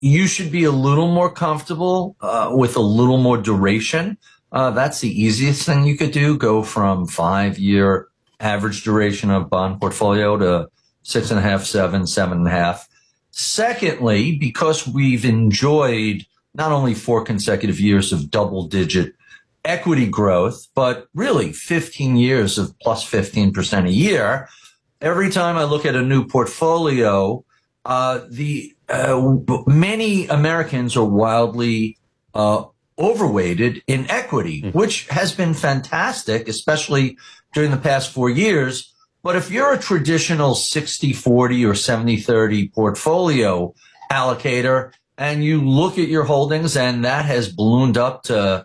you should be a little more comfortable with a little more duration. That's the easiest thing you could do. Go from 5-year average duration of bond portfolio to 6.5, 7.5. Secondly, because we've enjoyed not only 4 consecutive years of double-digit equity growth, but really 15 years of plus 15% a year, every time I look at a new portfolio, many Americans are wildly overweighted in equity, which has been fantastic, especially during the past 4 years. But if you're a traditional 60-40 or 70-30 portfolio allocator and you look at your holdings and that has ballooned up to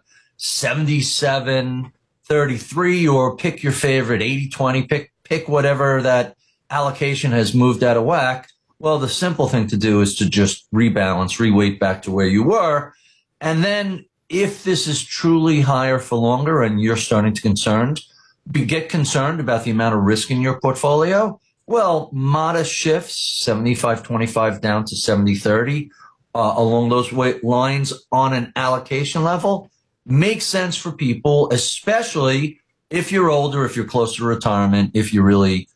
77-33, or pick your favorite 80-20, pick whatever that allocation has moved out of whack, well, the simple thing to do is to just rebalance, reweight back to where you were. And then if this is truly higher for longer and you're starting to get concerned about the amount of risk in your portfolio, well, modest shifts, 75-25 down to 70-30, along those lines on an allocation level makes sense for people, especially if you're older, if you're close to retirement, if you're really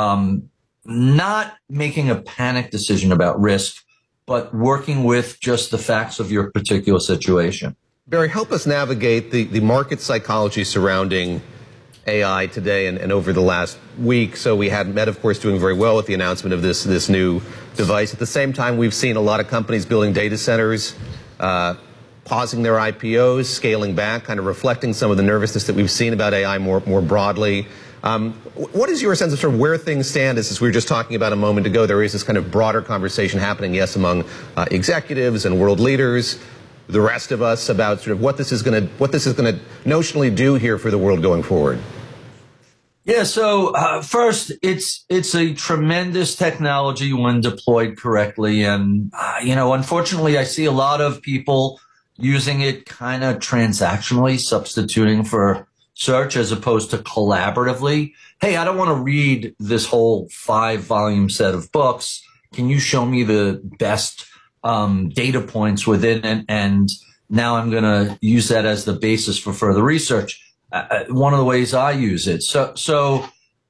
not making a panic decision about risk, but working with just the facts of your particular situation. Barry, help us navigate the market psychology surrounding AI today and over the last week. So we had Meta, of course, doing very well with the announcement of this new device. At the same time, we've seen a lot of companies building data centers, pausing their IPOs, scaling back, kind of reflecting some of the nervousness that we've seen about AI more broadly. What is your sense of sort of where things stand? As we were just talking about a moment ago, there is this kind of broader conversation happening, yes, among executives and world leaders, the rest of us, about sort of what this is going to notionally do here for the world going forward. Yeah, so first, it's a tremendous technology when deployed correctly. And, unfortunately, I see a lot of people using it kind of transactionally, substituting for search as opposed to collaboratively. Hey, I don't want to read this whole 5-volume set of books. Can you show me the best data points within it? And now I'm going to use that as the basis for further research. One of the ways I use it. So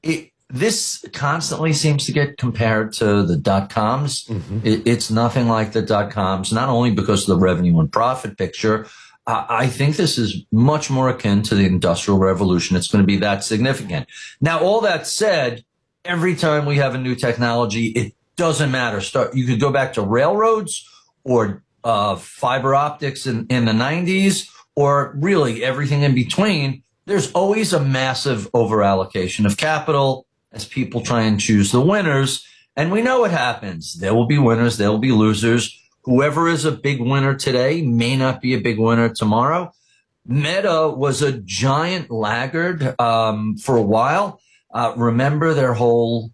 this constantly seems to get compared to the dot-coms. Mm-hmm. It's nothing like the dot-coms, not only because of the revenue and profit picture. I think this is much more akin to the Industrial Revolution. It's going to be that significant. Now, all that said, every time we have a new technology, it doesn't matter. You could go back to railroads or fiber optics in the 90s, or really everything in between. There's always a massive overallocation of capital as people try and choose the winners. And we know what happens. There will be winners. There will be losers. Whoever is a big winner today may not be a big winner tomorrow. Meta was a giant laggard for a while. Remember their whole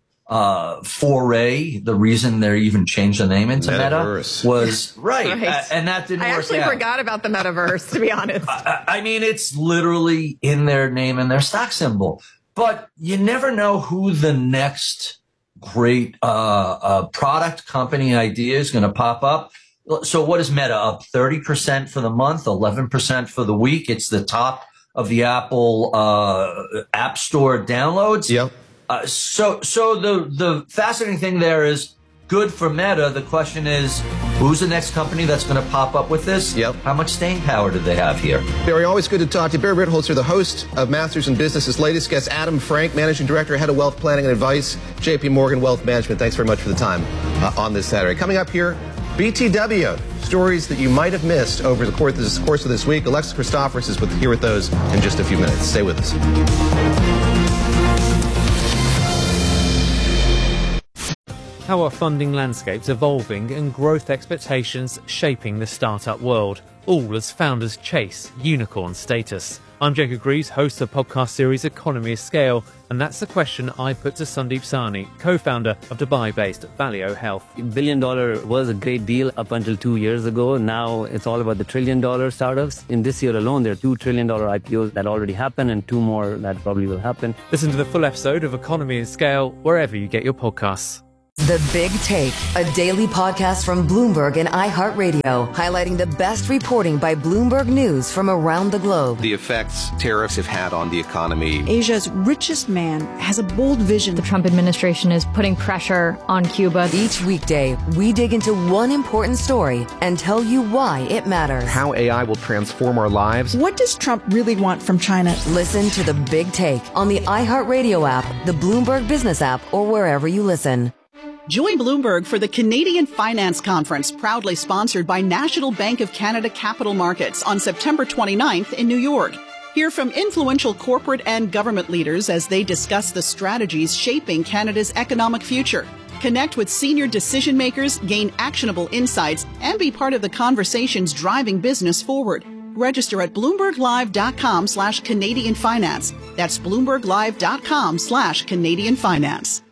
foray, the reason they even changed the name into Metaverse. Meta was right. And that didn't work out. I actually forgot about the Metaverse, to be honest. I mean, it's literally in their name and their stock symbol. But you never know who the next great product company idea is going to pop up. So what is Meta up? 30% for the month, 11% for the week. It's the top of the Apple App Store downloads. Yep. So the fascinating thing there is good for Meta. The question is, who's the next company that's going to pop up with this? Yep. How much staying power do they have here? Barry, always good to talk to you. Barry Ritholtzer, the host of Masters in Business. His latest guest, Adam Frank, Managing Director, Head of Wealth Planning and Advice, JP Morgan Wealth Management. Thanks very much for the time on this Saturday. Coming up here, BTW, stories that you might have missed over the course of this week. Alexis Christophorous is here with those in just a few minutes. Stay with us. How are funding landscapes evolving and growth expectations shaping the startup world, all as founders chase unicorn status? I'm Jacob Greaves, host of the podcast series Economy of Scale, and that's the question I put to Sandeep Sahni, co-founder of Dubai-based Valeo Health. $1 billion was a great deal up until 2 years ago. Now it's all about the $1 trillion startups. In this year alone, there are $2 trillion IPOs that already happened and 2 more that probably will happen. Listen to the full episode of Economy of Scale wherever you get your podcasts. The Big Take, a daily podcast from Bloomberg and iHeartRadio, highlighting the best reporting by Bloomberg News from around the globe. The effects tariffs have had on the economy. Asia's richest man has a bold vision. The Trump administration is putting pressure on Cuba. Each weekday, we dig into one important story and tell you why it matters. How AI will transform our lives. What does Trump really want from China? Listen to The Big Take on the iHeartRadio app, the Bloomberg Business app, or wherever you listen. Join Bloomberg for the Canadian Finance Conference, proudly sponsored by National Bank of Canada Capital Markets on September 29th in New York. Hear from influential corporate and government leaders as they discuss the strategies shaping Canada's economic future. Connect with senior decision makers, gain actionable insights, and be part of the conversations driving business forward. Register at BloombergLive.com/Canadian Finance. That's BloombergLive.com/Canadian Finance.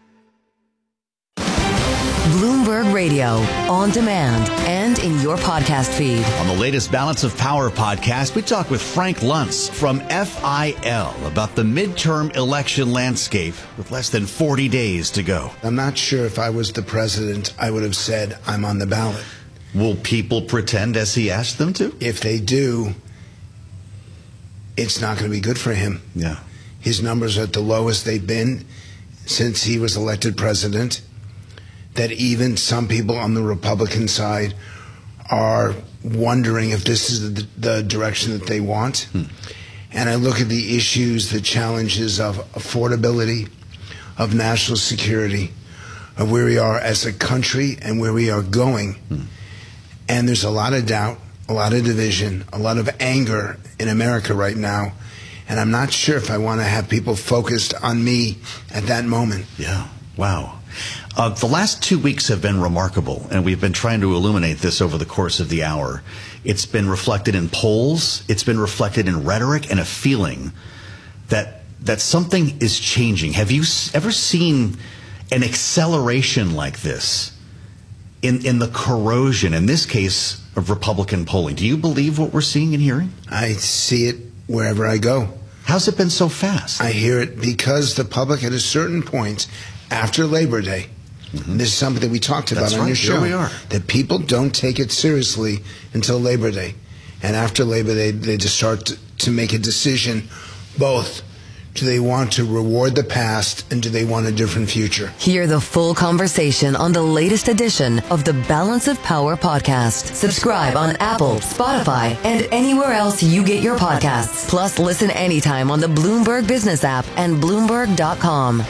Bloomberg Radio, on demand and in your podcast feed. On the latest Balance of Power podcast, we talk with Frank Luntz from FIL about the midterm election landscape with less than 40 days to go. I'm not sure if I was the president, I would have said I'm on the ballot. Will people pretend as he asked them to? If they do, it's not going to be good for him. Yeah. His numbers are at the lowest they've been since he was elected president. That even some people on the Republican side are wondering if this is the direction that they want. And I look at the issues, the challenges of affordability, of national security, of where we are as a country and where we are going. And there's a lot of doubt, a lot of division, a lot of anger in America right now. And I'm not sure if I want to have people focused on me at that moment. Yeah. Wow. The last 2 weeks have been remarkable, and we've been trying to illuminate this over the course of the hour. It's been reflected in polls, it's been reflected in rhetoric, and a feeling that something is changing. Have you ever seen an acceleration like this in the corrosion, in this case, of Republican polling? Do you believe what we're seeing and hearing? I see it wherever I go. How's it been so fast? I hear it because the public at a certain point after Labor Day, this is something that we talked about on your show. Here we are. That people don't take it seriously until Labor Day. And after Labor Day, they just start to make a decision, both do they want to reward the past and do they want a different future? Hear the full conversation on the latest edition of the Balance of Power podcast. Subscribe on Apple, Spotify, and anywhere else you get your podcasts. Plus, listen anytime on the Bloomberg Business app and Bloomberg.com.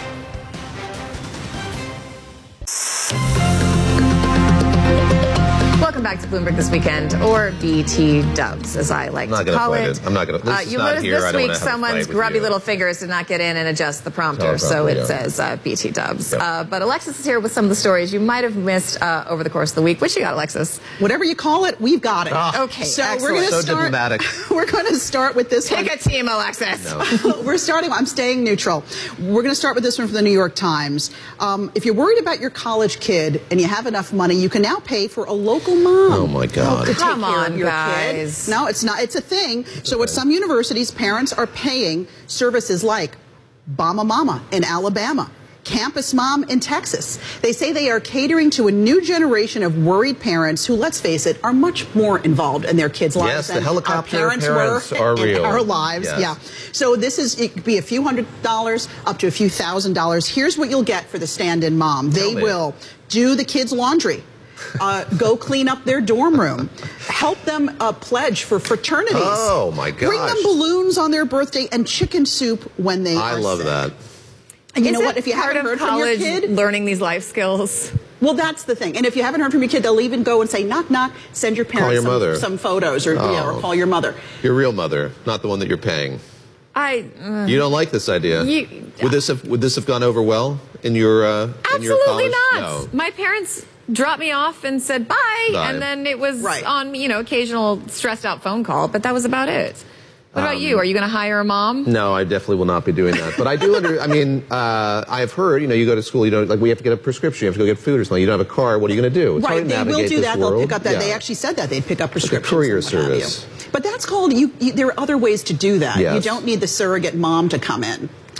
Welcome back to Bloomberg This Weekend, or BT Dubs, as I like to call it. I'm not going to. You noticed this week someone's grubby little fingers did not get in and adjust the prompter, so it says BT Dubs. Yep. But Alexis is here with some of the stories you might have missed over the course of the week. What you got, Alexis? Whatever you call it, we've got it. Okay, so excellent. we're going to start. Diplomatic. We're going to start with this Pick one. a team, Alexis. No. I'm staying neutral. We're going to start with this one from the New York Times. If you're worried about your college kid and you have enough money, you can now pay for a local mom. Oh my God. To take Come care on, of your guys. kid. No, it's not. It's a thing. So at some universities, parents are paying services like Bama Mama in Alabama, Campus Mom in Texas. They say they are catering to a new generation of worried parents who, let's face it, are much more involved in their kids' lives Yes, than the helicopter our parents are in real. our lives. Yes. Yeah. So it could be a few $100s up to a few $1,000s. Here's what you'll get for the stand-in mom. They will do the kids' laundry. Go clean up their dorm room. Help them pledge for fraternities. Oh, my gosh. Bring them balloons on their birthday and chicken soup when they I are love sick. that. And you know Is what? it If you part haven't of heard from your college kid, learning these life skills. well, that's the thing. And if you haven't heard from your kid, they'll even go and say, knock, knock, send your parents your mother. some photos or, or call your mother. Your real mother, not the one that you're paying. You don't like this idea. Would this have gone over well in your Absolutely in your college? not. No. My parents dropped me off and said bye, and then it was on occasional stressed out phone call, but that was about it. What about you? Are you going to hire a mom? No, I definitely will not be doing that. But I do I've heard, you go to school, we have to get a prescription, you have to go get food or something. You don't have a car, what are you going to do? It's hard to They will navigate do this that. world. They'll pick up that. Yeah. They actually said that. They'd pick up prescriptions. It's a courier and what have service. you. But that's called, there are other ways to do that. Yes. You don't need the surrogate mom to come in.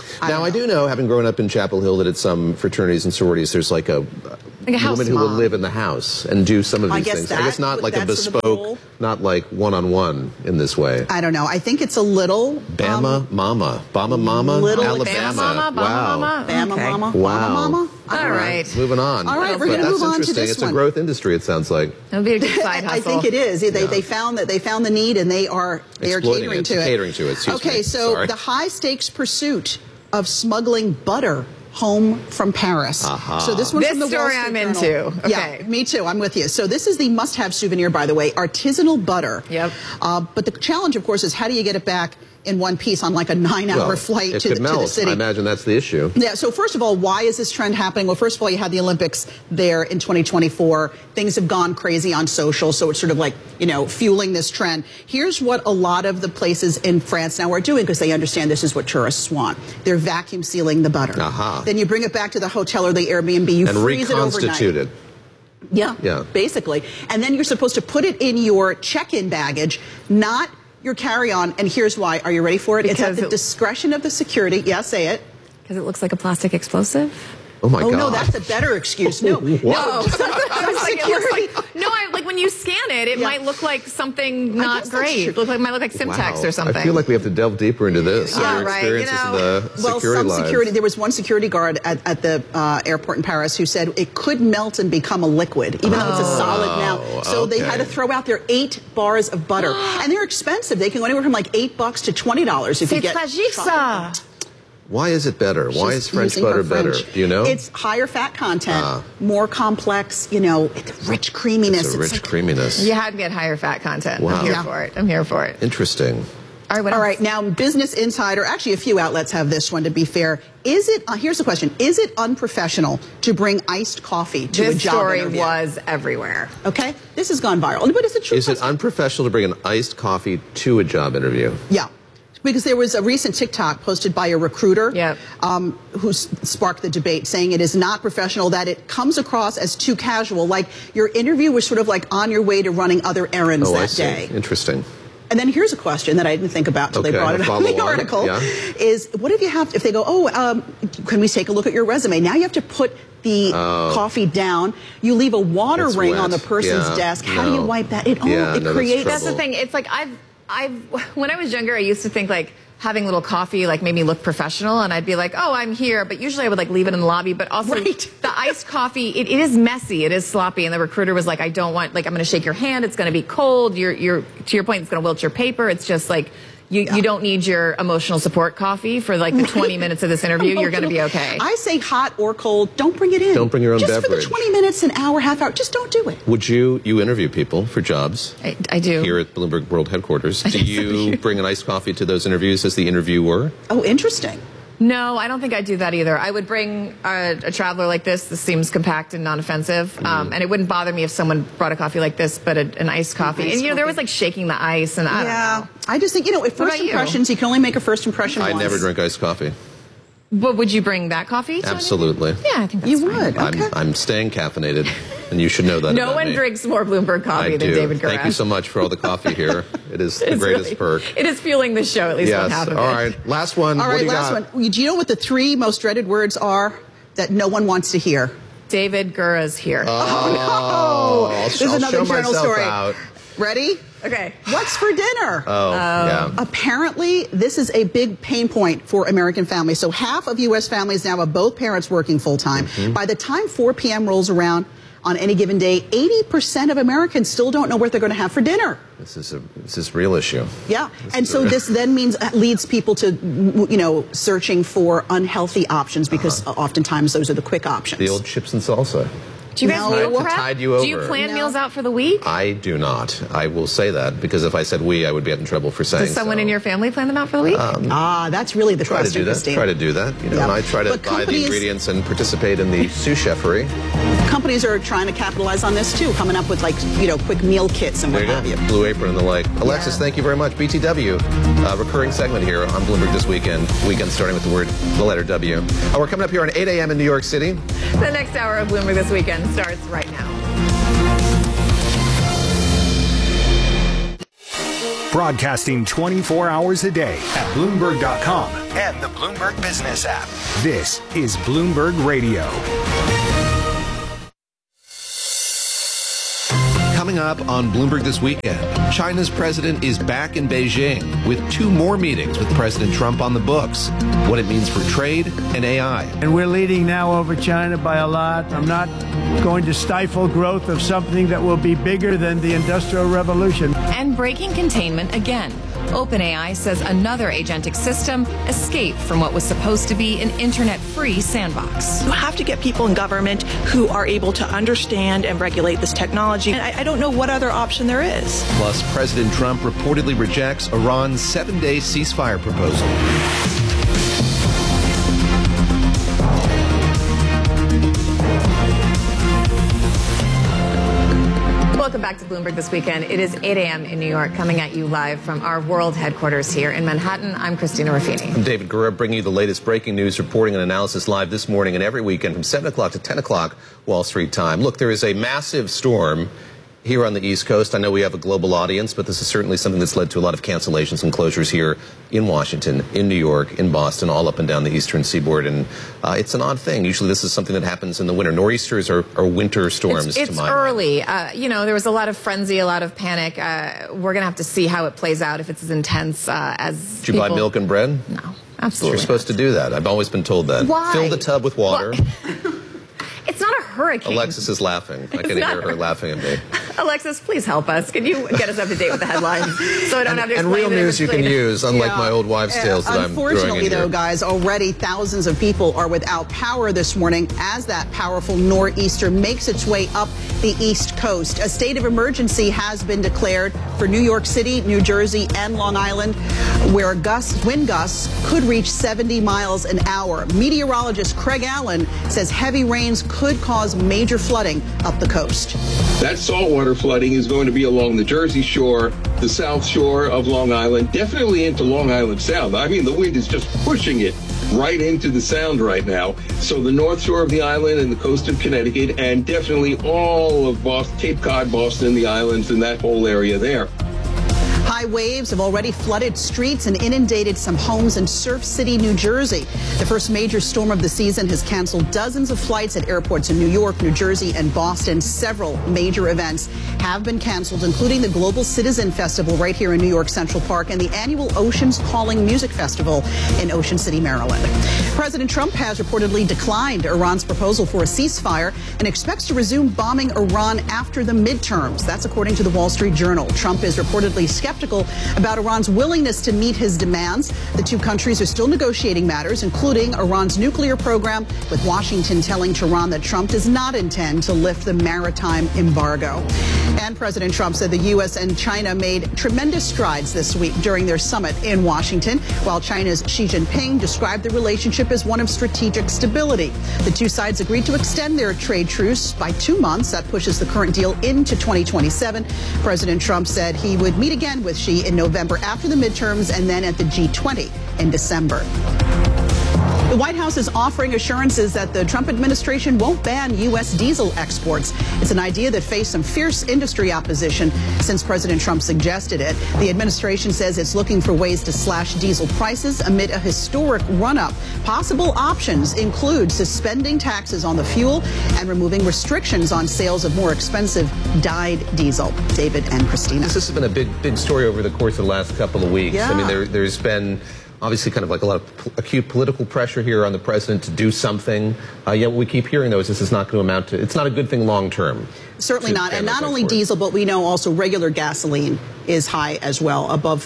Now, I do know, having grown up in Chapel Hill, that at some fraternities and sororities, there's like a woman who will live in the house and do some of these things. I guess not like a bespoke, not like one-on-one in this way. I don't know. I think it's a little... Bama Mama. Bama Mama? Alabama. Bama Mama? Wow. Mama? Bama Okay. Mama? Wow. Bama Mama? All right. Moving on. All right, we're going to move on to this It's one. a growth industry, it sounds like. It'll be a good side hustle. I think it is. They found the need, and they are catering to it. Catering to it. Excuse me. So Sorry. the high stakes pursuit of smuggling butter home from Paris. So this one's from the story Wall Street I'm Journal. into. Okay. Yeah, me too. I'm with you. So this is the must-have souvenir, by the way, artisanal butter. Yep. But the challenge, of course, is how do you get it back in one piece on like a 9-hour flight to the city? I imagine that's the issue. Yeah, so first of all, why is this trend happening? Well, first of all, you had the Olympics there in 2024. Things have gone crazy on social, so it's sort of like, fueling this trend. Here's what a lot of the places in France now are doing, because they understand this is what tourists want. They're vacuum sealing the butter. Then you bring it back to the hotel or the Airbnb, you freeze it overnight. Reconstitute it. Yeah, basically. And then you're supposed to put it in your check-in baggage, not your carry-on, and here's why. Are you ready for it? It's at the discretion of the security. Yeah, say it. Because it looks like a plastic explosive? Oh, my God. No, that's a better excuse. No. Like when you scan it, it might look like something not great. It might look like Simtex or something. I feel like we have to delve deeper into this. Your experiences in the security lines. There was one security guard at the airport in Paris who said it could melt and become a liquid, even though it's a solid now. So they had to throw out their 8 bars of butter. And they're expensive. They can go anywhere from like $8 to $20 if you get chocolate. Why is it better? Why is French butter better? Do you know? It's higher fat content, more complex, rich creaminess. It's a rich creaminess. You had to get higher fat content. Wow. I'm here for it. Interesting. All right, now Business Insider, actually a few outlets have this one to be fair. Is it, here's the question, is it unprofessional to bring iced coffee to a job interview? This story was everywhere. Okay, this has gone viral. But is it true? Is it unprofessional to bring an iced coffee to a job interview? Yeah. Because there was a recent TikTok posted by a recruiter who sparked the debate, saying it is not professional, that it comes across as too casual, like your interview was sort of like on your way to running other errands that day. Interesting. And then here's a question that I didn't think about until they brought it up in the article, is what if you have, if they go, can we take a look at your resume? Now you have to put the coffee down. You leave a water ring on the person's desk. How do you wipe that? It creates... That's the thing. It's like when I was younger, I used to think like having a little coffee like made me look professional, and I'd be like, oh, I'm here, but usually I would like leave it in the lobby. But also the iced coffee, it is messy, it is sloppy, and the recruiter was like, I don't want, like, I'm going to shake your hand, it's going to be cold, you're to your point, it's going to wilt your paper. It's just like you don't need your emotional support coffee for like the 20 minutes of this interview. You're going to be okay. I say hot or cold, don't bring it in. Don't bring your own beverage. Just for the 20 minutes, an hour, half hour, just don't do it. Would you interview people for jobs? I do. Here at Bloomberg World Headquarters. Do you bring an iced coffee to those interviews as the interviewer? Oh, interesting. No, I don't think I'd do that either. I would bring a traveler like this. This seems compact and non-offensive. And it wouldn't bother me if someone brought a coffee like this, but an iced coffee. And, there was like shaking the ice. And I don't know. I just think, at first impressions, you can only make a first impression once. I never drink iced coffee. But would you bring that coffee? Absolutely. Yeah, I think that's fine. Would. Okay. I'm staying caffeinated, and you should know that. No one drinks more Bloomberg coffee than David Gurash. Thank you so much for all the coffee here. It is the greatest perk. It is fueling the show, at least one half of it. All right, last one. All right, last one. Do you know what the 3 most dreaded words are that no one wants to hear? David Gura's here. Oh, no. This is another journal story. Out. Ready? Okay. What's for dinner? Yeah. Apparently, this is a big pain point for American families. So half of U.S. families now have both parents working full-time. By the time 4 p.m. rolls around on any given day, 80% of Americans still don't know what they're going to have for dinner. This is a real issue. Yeah. And so this then leads people to, searching for unhealthy options, because oftentimes those are the quick options. The old chips and salsa. Do you guys meal prep? Tide you over. Do you plan meals out for the week? I do not. I will say that, because if I said we, I would be in trouble for saying. Does someone in your family plan them out for the week? That's really the question, Christine. Try to do that. And I try to buy the ingredients and participate in the sous chefery. Companies are trying to capitalize on this too, coming up with quick meal kits and what have you. Blue Apron and the like. Alexis, thank you very much. BTW, recurring segment here on Bloomberg This Weekend. Weekend starting with the letter W. We're coming up here on 8 a.m. in New York City. The next hour of Bloomberg This Weekend starts right now. Broadcasting 24 hours a day at Bloomberg.com and the Bloomberg Business app. This is Bloomberg Radio. Coming up on Bloomberg this weekend, China's president is back in Beijing with 2 more meetings with President Trump on the books. What it means for trade and AI. And we're leading now over China by a lot. I'm not going to stifle growth of something that will be bigger than the Industrial Revolution. And breaking containment again. OpenAI says another agentic system escaped from what was supposed to be an internet-free sandbox. You have to get people in government who are able to understand and regulate this technology. And I don't know what other option there is. Plus, President Trump reportedly rejects Iran's 7-day ceasefire proposal. Welcome back to Bloomberg This Weekend. It is 8 a.m. in New York, coming at you live from our world headquarters here in Manhattan. I'm Christina Ruffini. I'm David Gura, bringing you the latest breaking news, reporting and analysis live this morning and every weekend from 7 o'clock to 10 o'clock Wall Street time. Look, there is a massive storm here on the East Coast. I know we have a global audience, but this is certainly something that's led to a lot of cancellations and closures here in Washington, in New York, in Boston, all up and down the eastern seaboard. And it's an odd thing. Usually this is something that happens in the winter. Nor'easters are winter storms. It's early. There was a lot of frenzy, a lot of panic. We're going to have to see how it plays out, if it's as intense as Did you buy milk and bread? No, absolutely. You're supposed to do that. I've always been told that. Why? Fill the tub with water. It's not a hurricane. Alexis is laughing. I can hear her laughing at me. Alexis, please help us. Can you get us up to date with the headlines so I don't have to explain and real news you can use, unlike my old wives' tales that I'm throwing in here. Unfortunately, though, guys, already thousands of people are without power this morning as that powerful nor'easter makes its way up the East Coast. A state of emergency has been declared for New York City, New Jersey, and Long Island, where wind gusts could reach 70 miles an hour. Meteorologist Craig Allen says heavy rains could cause major flooding up the coast. That saltwater flooding is going to be along the Jersey Shore, the South Shore of Long Island, definitely into Long Island Sound. I mean, the wind is just pushing it right into the Sound right now. So the North Shore of the island and the coast of Connecticut, and definitely all of Boston, Cape Cod, Boston, the islands, and that whole area there. High waves have already flooded streets and inundated some homes in Surf City, New Jersey. The first major storm of the season has canceled dozens of flights at airports in New York, New Jersey, and Boston. Several major events have been canceled, including the Global Citizen Festival right here in New York Central Park and the annual Oceans Calling Music Festival in Ocean City, Maryland. President Trump has reportedly declined Iran's proposal for a ceasefire and expects to resume bombing Iran after the midterms. That's according to the Wall Street Journal. Trump is reportedly skeptical about Iran's willingness to meet his demands. The two countries are still negotiating matters, including Iran's nuclear program, with Washington telling Tehran that Trump does not intend to lift the maritime embargo. And President Trump said the U.S. and China made tremendous strides this week during their summit in Washington, while China's Xi Jinping described the relationship as one of strategic stability. The two sides agreed to extend their trade truce by 2 months. That pushes the current deal into 2027. President Trump said he would meet again with Xi in November after the midterms and then at the G20 in December. The White House is offering assurances that the Trump administration won't ban U.S. diesel exports. It's an idea that faced some fierce industry opposition since President Trump suggested it. The administration says it's looking for ways to slash diesel prices amid a historic run-up. Possible options include suspending taxes on the fuel and removing restrictions on sales of more expensive dyed diesel. David and Christina. This has been a big story over the course of the last couple of weeks. Yeah. I mean, there's been obviously kind of like a lot of acute political pressure here on the president to do something. Yet what we keep hearing, though, is this is not going to amount to, it's not a good thing long term. Certainly not. And not only diesel, but we know also regular gasoline is high as well, above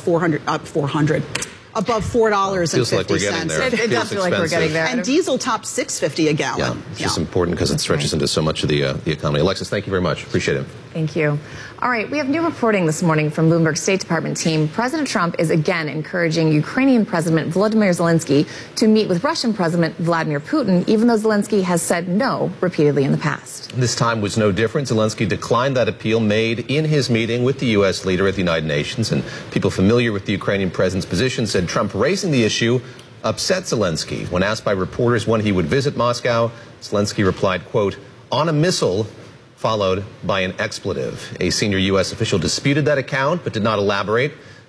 above $4.50. Feels like we're getting there. It does feel like we're getting there. And diesel tops $6.50 a gallon. Yeah, it's just important because it stretches into so much of the economy. Alexis, thank you very much. Appreciate it. Thank you. All right, we have new reporting this morning from Bloomberg State Department team. President Trump is again encouraging Ukrainian President Volodymyr Zelensky to meet with Russian President Vladimir Putin, even though Zelensky has said no repeatedly in the past. This time was no different. Zelensky declined that appeal made in his meeting with the U.S. leader at the United Nations. And people familiar with the Ukrainian president's position said Trump raising the issue upset Zelensky. When asked by reporters when he would visit Moscow, Zelensky replied, quote, on a missile, followed by an expletive. A senior U.S. official disputed that account but did not elaborate.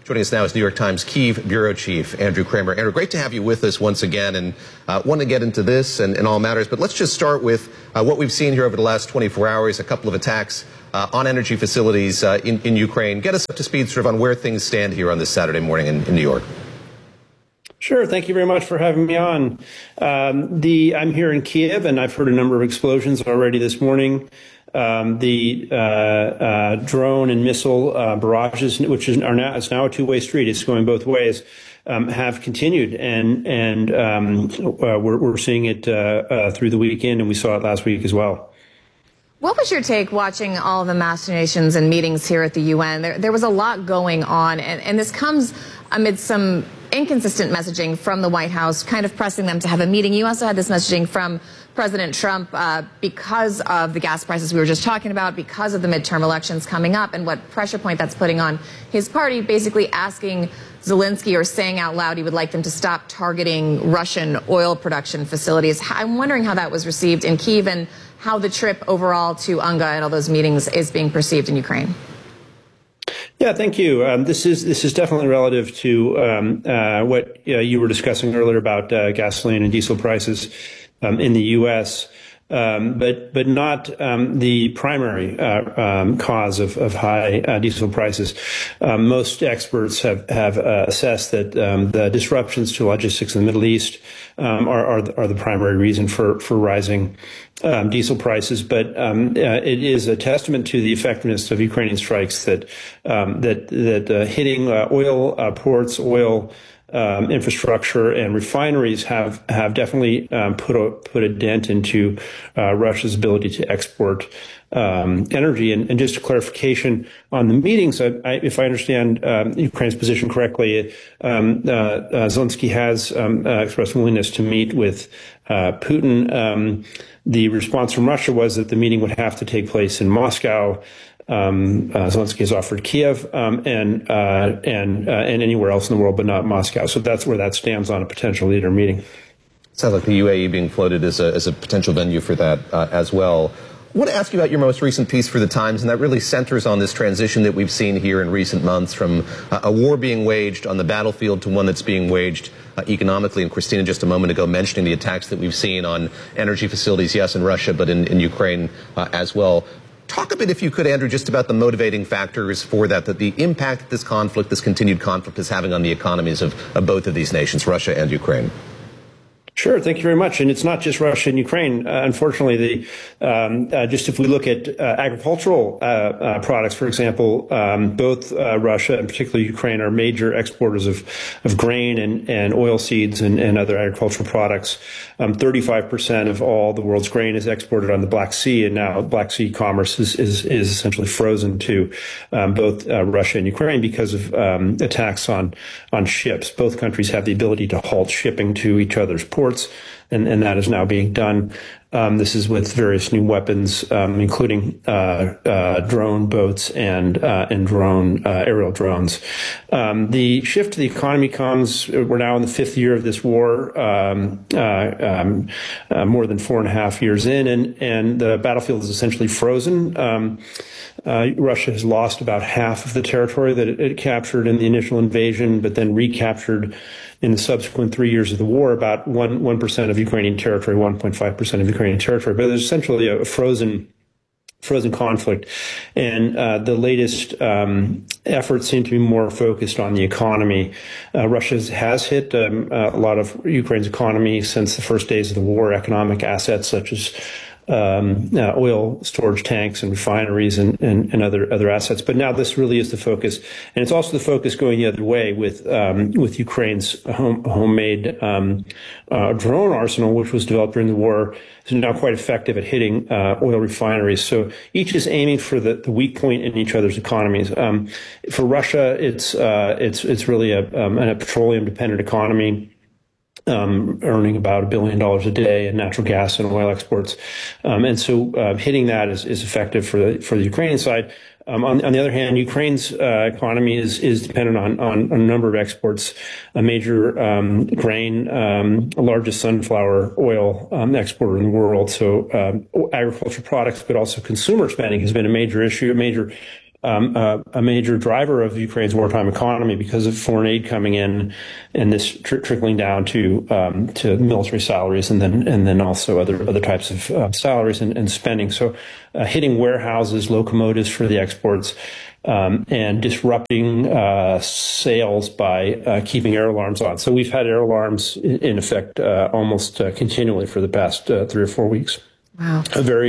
Joining us now is New York Times Kyiv Bureau Chief Andrew Kramer. Andrew, great to have you with us once again, and want to get into this and all matters. But let's just start with what we've seen here over the last 24 hours, a couple of attacks on energy facilities in Ukraine. Get us up to speed sort of on where things stand here on this Saturday morning in New York. Sure. Thank you very much for having me on. I'm here in Kyiv, and I've heard a number of explosions already this morning. The drone and missile barrages, which is now a two-way street, it's going both ways, have continued, and we're seeing it through the weekend, and we saw it last week as well. What was your take watching all the machinations and meetings here at the UN? There was a lot going on, and this comes amid some inconsistent messaging from the White House, kind of pressing them to have a meeting. You also had this messaging from President Trump because of the gas prices we were just talking about, because of the midterm elections coming up, and what pressure point that's putting on his party, basically asking Zelensky or saying out loud he would like them to stop targeting Russian oil production facilities. I'm wondering how that was received in Kyiv and how the trip overall to UNGA and all those meetings is being perceived in Ukraine. Yeah, thank you. This is definitely relative to what you were discussing earlier about gasoline and diesel prices in the U.S., but not the primary cause of high diesel prices. Most experts have assessed that the disruptions to logistics in the Middle East are the primary reason for rising diesel prices. But it is a testament to the effectiveness of Ukrainian strikes that hitting oil ports, oil infrastructure and refineries have definitely put a dent into Russia's ability to export energy. And just a clarification on the meetings, if I understand Ukraine's position correctly, Zelensky has expressed willingness to meet with Putin. The response from Russia was that the meeting would have to take place in Moscow. Zelensky has offered Kiev and anywhere else in the world, but not Moscow. So that's where that stands on a potential leader meeting. Sounds like the UAE being floated as a potential venue for that as well. I want to ask you about your most recent piece for The Times, and that really centers on this transition that we've seen here in recent months from a war being waged on the battlefield to one that's being waged economically. And Christina, just a moment ago, mentioning the attacks that we've seen on energy facilities, yes, in Russia, but in Ukraine as well. Talk a bit, if you could, Andrew, just about the motivating factors for that the impact this conflict, this continued conflict, is having on the economies of both of these nations, Russia and Ukraine. Sure. Thank you very much. And it's not just Russia and Ukraine. Unfortunately, just if we look at agricultural products, for example, both Russia and particularly Ukraine are major exporters of grain and oil seeds and other agricultural products. 35% of all the world's grain is exported on the Black Sea, and now Black Sea commerce is essentially frozen to both Russia and Ukraine because of attacks on ships. Both countries have the ability to halt shipping to each other's ports. And that is now being done. This is with various new weapons, including drone boats and drone aerial drones. The shift to the economy comes. We're now in the fifth year of this war, more than 4.5 years in, and the battlefield is essentially frozen. Russia has lost about half of the territory that it captured in the initial invasion, but then recaptured in the subsequent 3 years of the war about 1% of Ukrainian territory, 1.5% of Ukrainian territory. But there's essentially a frozen conflict. And the latest efforts seem to be more focused on the economy. Russia has hit a lot of Ukraine's economy since the first days of the war. Economic assets such as oil storage tanks and refineries and other assets. But now this really is the focus. And it's also the focus going the other way with Ukraine's homemade drone arsenal, which was developed during the war, is now quite effective at hitting oil refineries. So each is aiming for the weak point in each other's economies. For Russia, it's really a petroleum dependent economy. Earning about $1 billion a day in natural gas and oil exports. And so hitting that is effective for the Ukrainian side. On the other hand, Ukraine's economy is dependent on a number of exports, a major grain, largest sunflower oil exporter in the world. So agricultural products, but also consumer spending has been a major issue, a major a major driver of Ukraine's wartime economy because of foreign aid coming in, and this trickling down to military salaries, and then also other types of salaries and spending. So hitting warehouses, locomotives for the exports, and disrupting sales by keeping air alarms on. So we've had air alarms in effect almost continually for the past 3 or 4 weeks. Wow.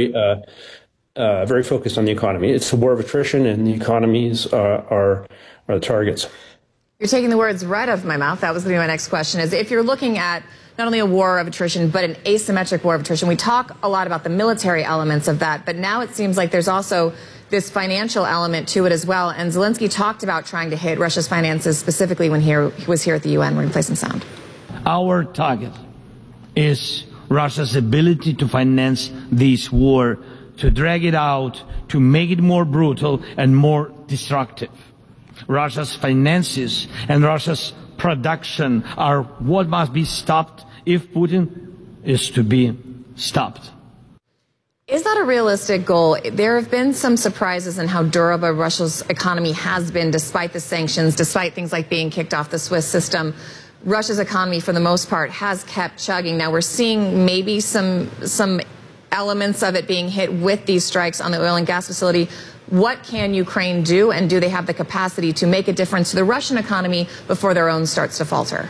Very focused on the economy. It's a war of attrition, and the economies are the targets. You're taking the words right out of my mouth. That was going to be my next question, is if you're looking at not only a war of attrition, but an asymmetric war of attrition. We talk a lot about the military elements of that, but now it seems like there's also this financial element to it as well. And Zelensky talked about trying to hit Russia's finances specifically when he was here at the UN. We're going to play some sound. Our target is Russia's ability to finance this war, to drag it out, to make it more brutal and more destructive. Russia's finances and Russia's production are what must be stopped if Putin is to be stopped. Is that a realistic goal? There have been some surprises in how durable Russia's economy has been despite the sanctions, despite things like being kicked off the Swiss system. Russia's economy, for the most part, has kept chugging. Now we're seeing maybe some elements of it being hit with these strikes on the oil and gas facility. What can Ukraine do, and do they have the capacity to make a difference to the Russian economy before their own starts to falter?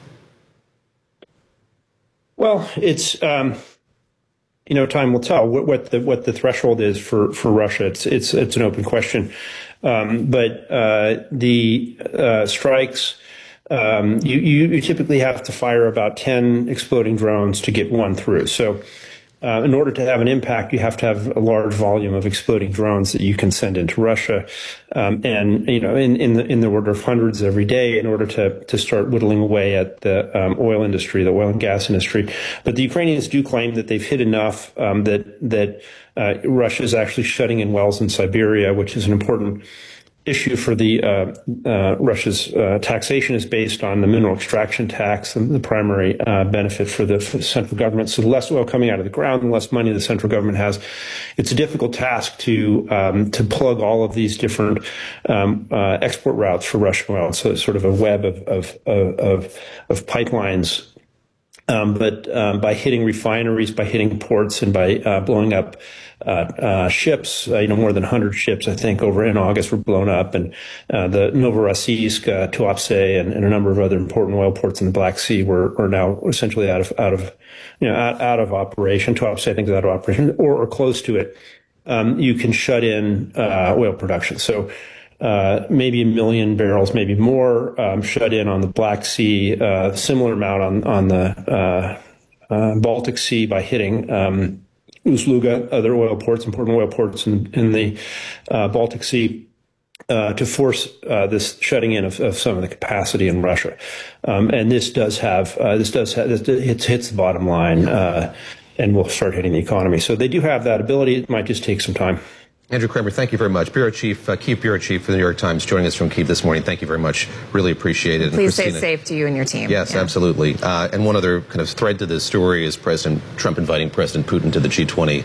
Well, it's time will tell what the threshold is for Russia. It's an open question, but the strikes. You typically have to fire about 10 exploding drones to get one through. So in order to have an impact, you have to have a large volume of exploding drones that you can send into Russia, and in the order of hundreds every day in order to start whittling away at the oil industry, the oil and gas industry. But the Ukrainians do claim that they've hit enough that Russia is actually shutting in wells in Siberia, which is an important issue for the Russia's taxation is based on the mineral extraction tax, and the primary benefit for the central government. So the less oil coming out of the ground, the less money the central government has. It's a difficult task to plug all of these different export routes for Russian oil. So it's sort of a web of pipelines. But by hitting refineries, by hitting ports, and by blowing up ships, more than 100 ships, I think, in August were blown up, and the Novorossiysk, Tuapse, and a number of other important oil ports in the Black Sea are now essentially out of operation. Tuapse, I think, is out of operation or close to it. You can shut in oil production. So maybe 1 million barrels, maybe more, shut in on the Black Sea, similar amount on the Baltic Sea by hitting Ust-Luga, other oil ports, important oil ports in the Baltic Sea, to force this shutting in of some of the capacity in Russia. And this hits the bottom line, and will start hitting the economy. So they do have that ability. It might just take some time. Andrew Kramer, thank you very much. Bureau Chief, Kyiv Bureau Chief for the New York Times, joining us from Kyiv this morning. Thank you very much. Really appreciate it. Please stay safe to you and your team. Yes, yeah. Absolutely. And one other kind of thread to this story is President Trump inviting President Putin to the G20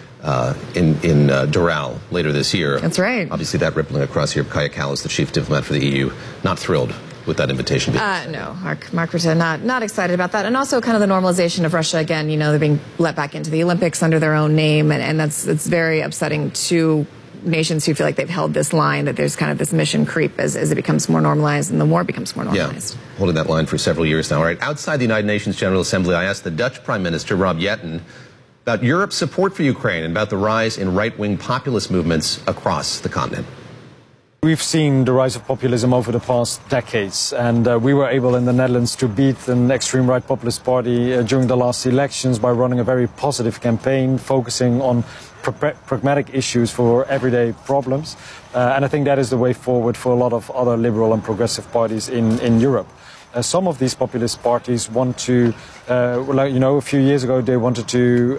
in Doral later this year. That's right. Obviously, that rippling across Europe. Kaya Kallas, the chief diplomat for the EU, not thrilled with that invitation. No, Mark Rutte, not excited about that. And also kind of the normalization of Russia again. They're being let back into the Olympics under their own name, and it's very upsetting to nations who feel like they've held this line, that there's kind of this mission creep as it becomes more normalized and the war becomes more normalized. Yeah, holding that line for several years now. All right, outside the United Nations General Assembly, I asked the Dutch Prime Minister, Rob Jetten, about Europe's support for Ukraine and about the rise in right-wing populist movements across the continent. We've seen the rise of populism over the past decades, and we were able in the Netherlands to beat an extreme right populist party during the last elections by running a very positive campaign focusing on pragmatic issues for everyday problems. And I think that is the way forward for a lot of other liberal and progressive parties in Europe. some of these populist parties want to, a few years ago they wanted to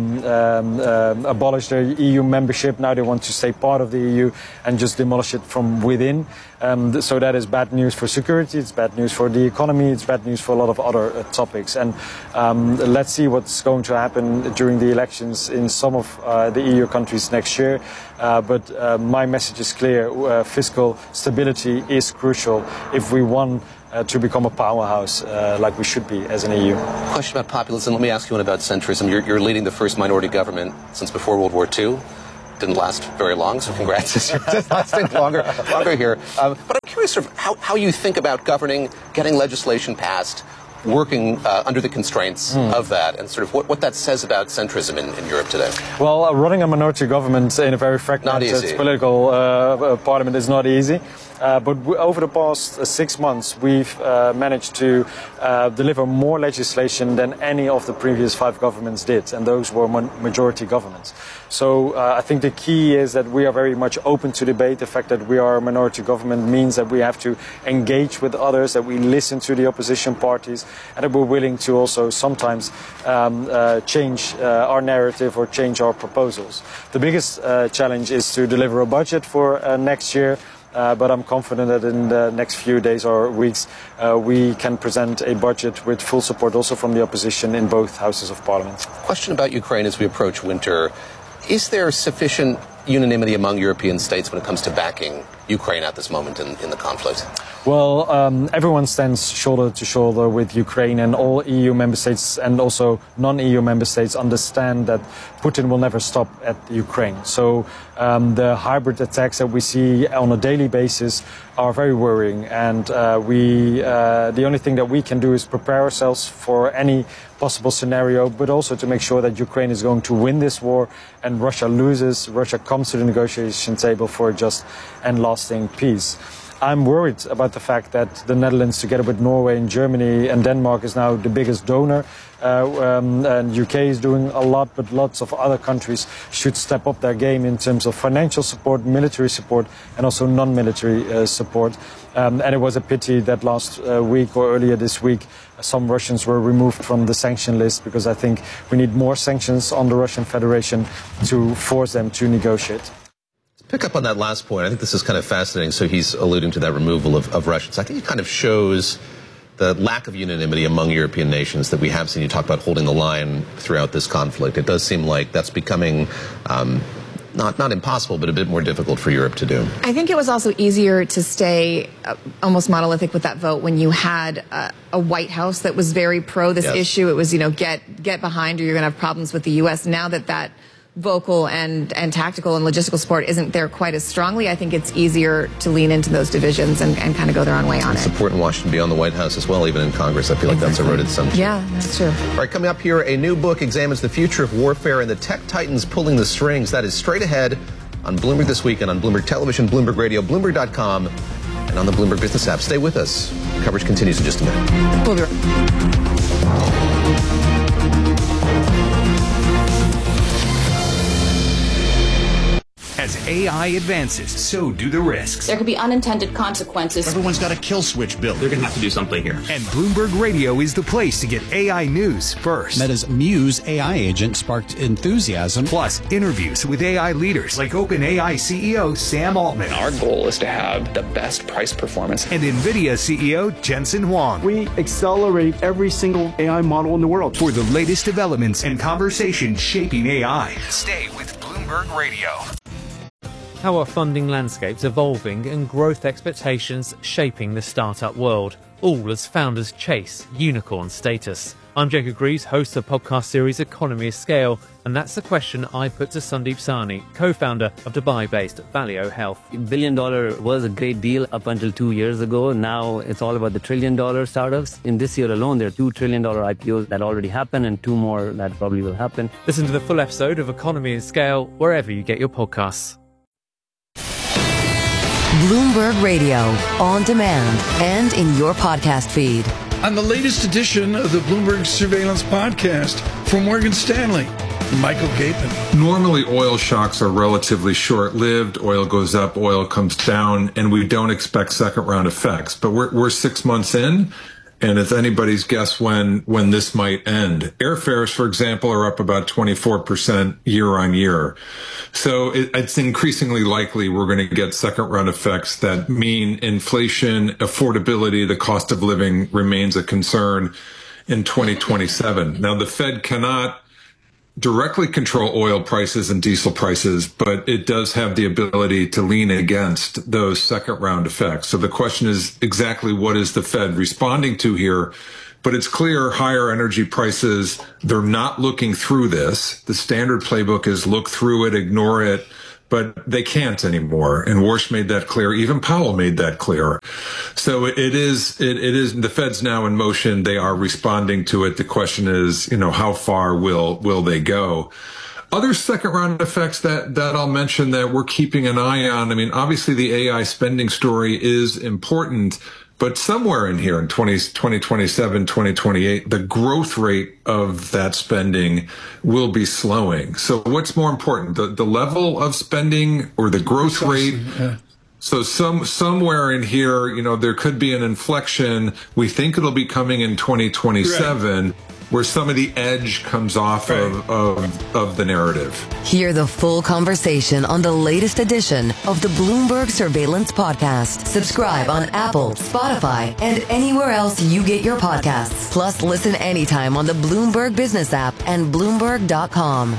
abolish their EU membership. Now they want to stay part of the EU and just demolish it from within. So that is bad news for security, it's bad news for the economy, it's bad news for a lot of other topics. And let's see what's going to happen during the elections in some of the EU countries next year. But my message is clear. Fiscal stability is crucial if we want to become a powerhouse like we should be as an EU. Question about populism. Let me ask you one about centrism. You're leading the first minority government since before World War II. Didn't last very long, so congrats. It's lasting longer here. But I'm curious sort of how you think about governing, getting legislation passed, working under the constraints of that, and sort of what that says about centrism in Europe today. Well, running a minority government in a very fragmented political parliament is not easy. But over the past 6 months, we've managed to deliver more legislation than any of the previous 5 governments did, and those were majority governments. So I think the key is that we are very much open to debate. The fact that we are a minority government means that we have to engage with others, that we listen to the opposition parties, and that we're willing to also sometimes change our narrative or change our proposals. The biggest challenge is to deliver a budget for next year. But I'm confident that in the next few days or weeks we can present a budget with full support also from the opposition in both houses of parliament. Question about Ukraine as we approach winter. Is there sufficient unanimity among European states when it comes to backing Ukraine at this moment in the conflict? Well, everyone stands shoulder to shoulder with Ukraine, and all EU member states and also non-EU member states understand that Putin will never stop at Ukraine. So the hybrid attacks that we see on a daily basis are very worrying, and the only thing that we can do is prepare ourselves for any possible scenario, but also to make sure that Ukraine is going to win this war and Russia loses, Russia comes to the negotiation table for a just and lasting peace. I'm worried about the fact that the Netherlands, together with Norway and Germany and Denmark, is now the biggest donor. And UK is doing a lot, but lots of other countries should step up their game in terms of financial support, military support, and also non-military support. And it was a pity that last week or earlier this week, some Russians were removed from the sanction list, because I think we need more sanctions on the Russian Federation to force them to negotiate. Pick up on that last point. I think this is kind of fascinating. So he's alluding to that removal of Russians. I think it kind of shows the lack of unanimity among European nations that we have seen. You talk about holding the line throughout this conflict. It does seem like that's becoming not impossible, but a bit more difficult for Europe to do. I think it was also easier to stay almost monolithic with that vote when you had a White House that was very pro this issue. It was, get behind or you're going to have problems with the U.S. Now that vocal and tactical and logistical support isn't there quite as strongly, I think it's easier to lean into those divisions and kind of go their own way on it. Support in Washington beyond the White House as well, even in Congress. I feel like that's eroded some. Yeah, that's true. All right, coming up here, a new book examines the future of warfare and the tech titans pulling the strings. That is straight ahead on Bloomberg This Week and on Bloomberg Television, Bloomberg Radio, Bloomberg.com, and on the Bloomberg Business app. Stay with us. Coverage continues in just a minute. We'll be right back. As AI advances, so do the risks. There could be unintended consequences. Everyone's got a kill switch built. They're going to have to do something here. And Bloomberg Radio is the place to get AI news first. Meta's Muse AI agent sparked enthusiasm. Plus, interviews with AI leaders like OpenAI CEO Sam Altman. Our goal is to have the best price performance. And NVIDIA CEO Jensen Huang. We accelerate every single AI model in the world. For the latest developments and conversations shaping AI. Stay with Bloomberg Radio. How are funding landscapes evolving and growth expectations shaping the startup world, all as founders chase unicorn status? I'm Jacob Greaves, host of the podcast series Economy of Scale, and that's the question I put to Sandeep Sahni, co-founder of Dubai-based Valeo Health. $1 billion was a great deal up until 2 years ago. Now it's all about the $1 trillion startups. In this year alone, there are $2 trillion IPOs that already happened and 2 more that probably will happen. Listen to the full episode of Economy of Scale wherever you get your podcasts. Bloomberg Radio, on demand and in your podcast feed. On the latest edition of the Bloomberg Surveillance Podcast from Morgan Stanley, Michael Gapen. Normally, oil shocks are relatively short-lived. Oil goes up, oil comes down, and we don't expect second-round effects. But we're 6 months in, and it's anybody's guess when this might end. Airfares, for example, are up about 24% year on year. So it's increasingly likely we're going to get second round effects that mean inflation, affordability, the cost of living remains a concern in 2027. Now, the Fed cannot directly control oil prices and diesel prices, but it does have the ability to lean against those second round effects. So the question is exactly what is the Fed responding to here? But it's clear higher energy prices, they're not looking through this. The standard playbook is look through it, ignore it, but they can't anymore. And Warsh made that clear. Even Powell made that clear. So it is, the Fed's now in motion. They are responding to it. The question is, how far will they go? Other second round effects that I'll mention that we're keeping an eye on. I mean, obviously the AI spending story is important, but somewhere in here in 2027, 2028, the growth rate of that spending will be slowing. So what's more important, the level of spending or the growth rate? Yeah. So somewhere in here, there could be an inflection. We think it'll be coming in 2027. Right. Where some of the edge comes off of the narrative. Hear the full conversation on the latest edition of the Bloomberg Surveillance Podcast. Subscribe on Apple, Spotify, and anywhere else you get your podcasts. Plus, listen anytime on the Bloomberg Business app and Bloomberg.com.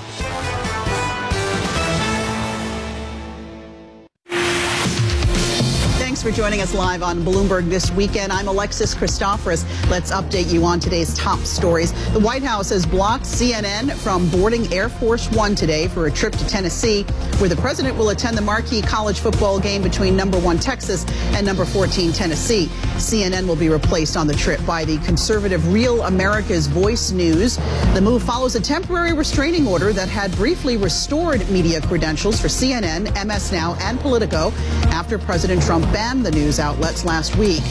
Thanks for joining us live on Bloomberg This Weekend. I'm Alexis Christoforous. Let's update you on today's top stories. The White House has blocked CNN from boarding Air Force One today for a trip to Tennessee, where the president will attend the marquee college football game between number 1 Texas and number 14 Tennessee. CNN will be replaced on the trip by the conservative Real America's Voice News. The move follows a temporary restraining order that had briefly restored media credentials for CNN, MS Now, and Politico after President Trump banned the news outlets last week.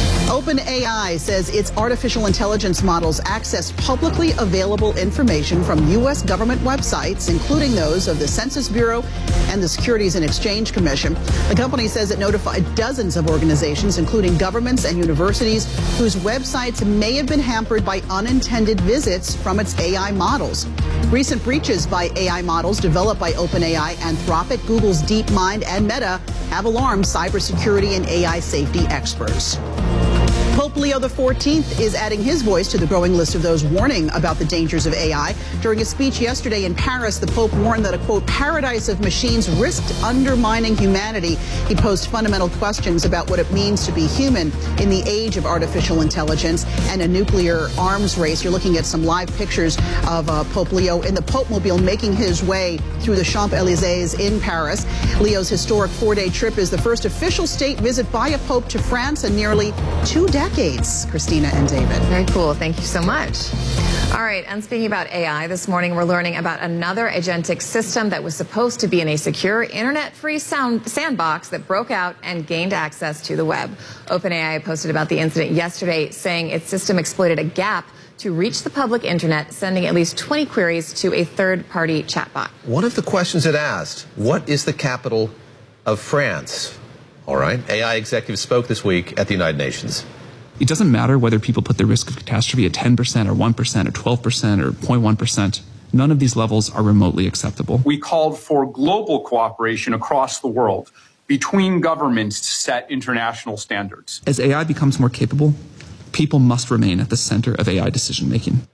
OpenAI says its artificial intelligence models access publicly available information from U.S. government websites, including those of the Census Bureau and the Securities and Exchange Commission. The company says it notified dozens of organizations, including governments and universities, whose websites may have been hampered by unintended visits from its AI models. Recent breaches by AI models developed by OpenAI, Anthropic, Google's DeepMind, and Meta have alarmed cybersecurity and AI safety experts. Pope Leo XIV is adding his voice to the growing list of those warning about the dangers of AI. During a speech yesterday in Paris, the Pope warned that a, quote, paradise of machines risked undermining humanity. He posed fundamental questions about what it means to be human in the age of artificial intelligence and a nuclear arms race. You're looking at some live pictures of Pope Leo in the Pope-mobile making his way through the Champs-Élysées in Paris. Leo's historic 4-day trip is the first official state visit by a pope to France in nearly 2 decades. Christina and David. Very cool. Thank you so much. All right. And speaking about AI, this morning we're learning about another agentic system that was supposed to be in a secure, internet-free sandbox that broke out and gained access to the web. OpenAI posted about the incident yesterday, saying its system exploited a gap to reach the public internet, sending at least 20 queries to a third-party chatbot. One of the questions it asked, what is the capital of France? All right. AI executives spoke this week at the United Nations. It doesn't matter whether people put the risk of catastrophe at 10% or 1% or 12% or 0.1%. None of these levels are remotely acceptable. We called for global cooperation across the world between governments to set international standards. As AI becomes more capable, people must remain at the center of AI decision-making.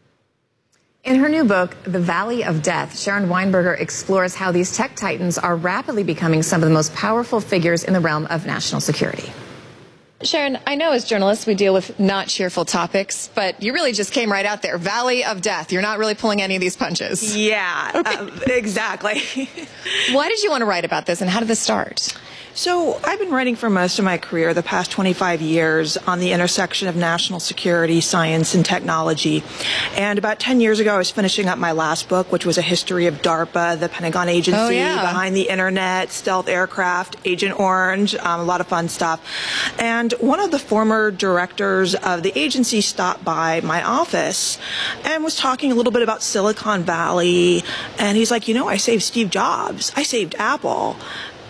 In her new book, The Valley of Death, Sharon Weinberger explores how these tech titans are rapidly becoming some of the most powerful figures in the realm of national security. Sharon, I know as journalists we deal with not cheerful topics, but you really just came right out there. Valley of Death. You're not really pulling any of these punches. Yeah, exactly. Why did you want to write about this, and how did this start? So I've been writing for most of my career, the past 25 years, on the intersection of national security, science, and technology. And about 10 years ago, I was finishing up my last book, which was a history of DARPA, the Pentagon agency behind the internet, stealth aircraft, Agent Orange, a lot of fun stuff. And one of the former directors of the agency stopped by my office and was talking a little bit about Silicon Valley. And he's like, I saved Steve Jobs. I saved Apple.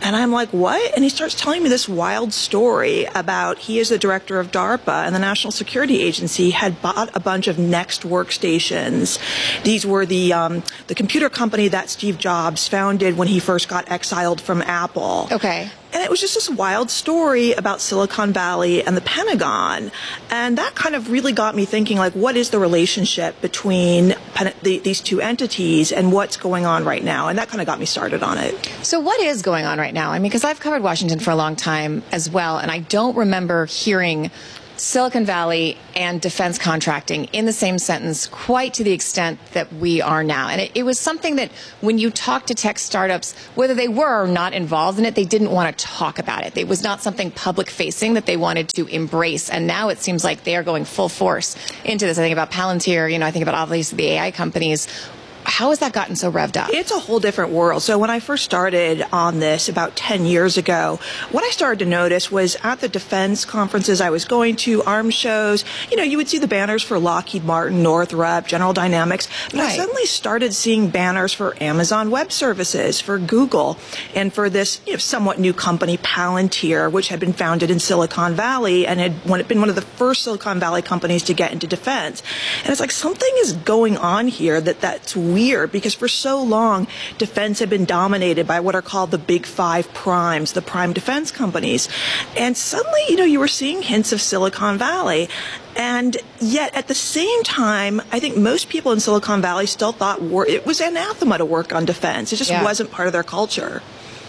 And I'm like, what? And he starts telling me this wild story about he is the director of DARPA, and the National Security Agency had bought a bunch of Next workstations. These were the computer company that Steve Jobs founded when he first got exiled from Apple. Okay. And it was just this wild story about Silicon Valley and the Pentagon. And that kind of really got me thinking, like, what is the relationship between these two entities and what's going on right now? And that kind of got me started on it. So what is going on right now? I mean, because I've covered Washington for a long time as well, and I don't remember hearing Silicon Valley and defense contracting in the same sentence quite to the extent that we are now. And it was something that when you talk to tech startups, whether they were or not involved in it, they didn't want to talk about it. It was not something public facing that they wanted to embrace. And now it seems like they are going full force into this. I think about Palantir, I think about obviously the AI companies. How has that gotten so revved up? It's a whole different world. So when I first started on this about 10 years ago, what I started to notice was at the defense conferences I was going to, arms shows, you would see the banners for Lockheed Martin, Northrop, General Dynamics, but I suddenly started seeing banners for Amazon Web Services, for Google, and for this somewhat new company, Palantir, which had been founded in Silicon Valley and had been one of the first Silicon Valley companies to get into defense. And it's like something is going on here that's weird, because for so long defense had been dominated by what are called the big five primes, the prime defense companies, and suddenly you were seeing hints of Silicon Valley. And yet at the same time, I think most people in Silicon Valley still thought it was anathema to work on defense. It just wasn't part of their culture.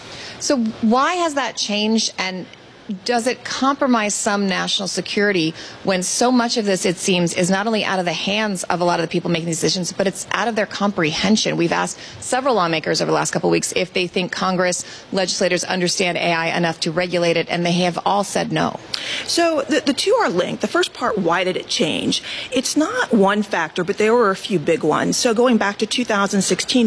So why has that changed, and does it compromise some national security when so much of this, it seems, is not only out of the hands of a lot of the people making these decisions, but it's out of their comprehension? We've asked several lawmakers over the last couple of weeks if they think Congress legislators understand AI enough to regulate it, and they have all said no. So the two are linked. The first part, why did it change? It's not one factor, but there were a few big ones. So going back to 2016,